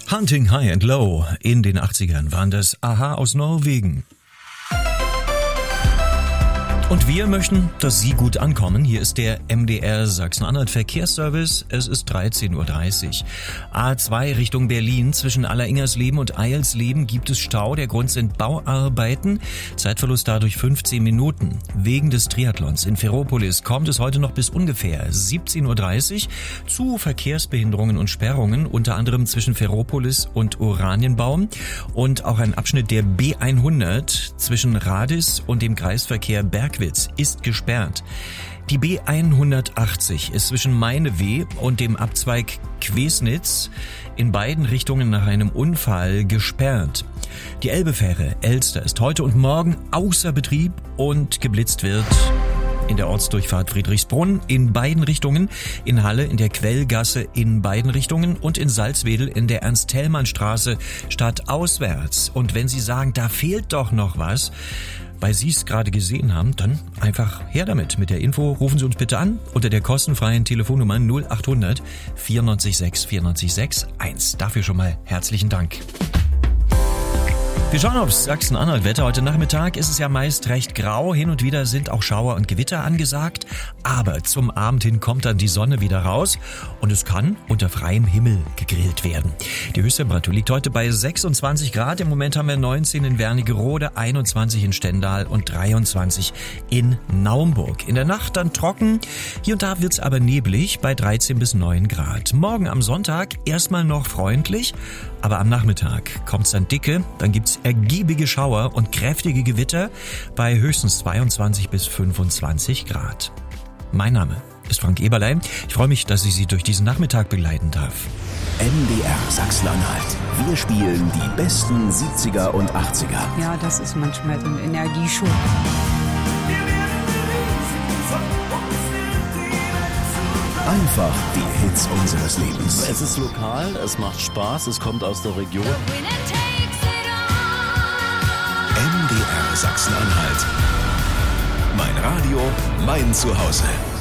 Hunting High and Low in den 80ern waren das Aha aus Norwegen. Und wir möchten, dass Sie gut ankommen. Hier ist der MDR Sachsen-Anhalt Verkehrsservice. Es ist 13.30 Uhr. A2 Richtung Berlin. Zwischen Alleringers-Leben und Eilsleben gibt es Stau. Der Grund sind Bauarbeiten. Zeitverlust dadurch 15 Minuten. Wegen des Triathlons in Ferropolis kommt es heute noch bis ungefähr 17.30 Uhr zu Verkehrsbehinderungen und Sperrungen, unter anderem zwischen Ferropolis und Oranienbaum. Und auch ein Abschnitt der B100 zwischen Radis und dem Kreisverkehr Bergwitz ist gesperrt. Die B180 ist zwischen Meineweh und dem Abzweig Quesnitz in beiden Richtungen nach einem Unfall gesperrt. Die Elbefähre Elster ist heute und morgen außer Betrieb und geblitzt wird in der Ortsdurchfahrt Friedrichsbrunn in beiden Richtungen, in Halle in der Quellgasse in beiden Richtungen und in Salzwedel in der Ernst-Thälmann-Straße stadtauswärts. Und wenn Sie sagen, da fehlt doch noch was, weil Sie es gerade gesehen haben, dann einfach her damit. Mit der Info rufen Sie uns bitte an unter der kostenfreien Telefonnummer 0800 94 6 94 6 1. Dafür schon mal herzlichen Dank. Wir schauen aufs Sachsen-Anhalt-Wetter. Heute Nachmittag ist es ja meist recht grau. Hin und wieder sind auch Schauer und Gewitter angesagt. Aber zum Abend hin kommt dann die Sonne wieder raus und es kann unter freiem Himmel gegrillt werden. Die Höchsttemperatur liegt heute bei 26 Grad. Im Moment haben wir 19 in Wernigerode, 21 in Stendal und 23 in Naumburg. In der Nacht dann trocken. Hier und da wird's aber neblig bei 13 bis 9 Grad. Morgen am Sonntag erstmal noch freundlich, aber am Nachmittag kommt's dann dicke. Dann gibt's ergiebige Schauer und kräftige Gewitter bei höchstens 22 bis 25 Grad. Mein Name ist Frank Eberlein. Ich freue mich, dass ich Sie durch diesen Nachmittag begleiten darf. MDR Sachsen-Anhalt. Wir spielen die besten 70er und 80er. Ja, das ist manchmal so ein Energieschub. Einfach die Hits unseres Lebens. Es ist lokal, es macht Spaß, es kommt aus der Region. MDR Sachsen-Anhalt. Mein Radio, mein Zuhause.